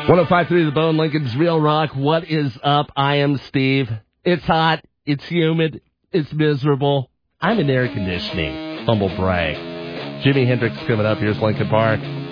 105.3 The Bone, Lincoln's Real Rock. What is up? I am Steve. It's hot. It's humid. It's miserable. I'm in air conditioning. Humble brag. Jimi Hendrix coming up. Here's Lincoln Park.